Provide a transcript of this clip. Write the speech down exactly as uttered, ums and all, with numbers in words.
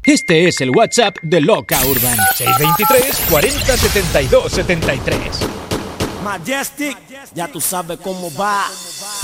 Este es el WhatsApp de Loca Urban. seis veintitrés, cuarenta, setenta y dos, setenta y tres. Majestic, ya tú sabes cómo va.